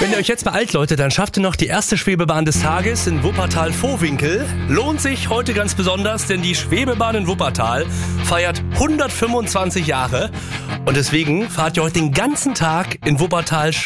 Wenn ihr euch jetzt beeilt, Leute, dann schafft ihr noch die erste Schwebebahn des Tages in Wuppertal-Vohwinkel. Lohnt sich heute ganz besonders, denn die Schwebebahn in Wuppertal feiert 125 Jahre. Und deswegen fahrt ihr heute den ganzen Tag in Wuppertal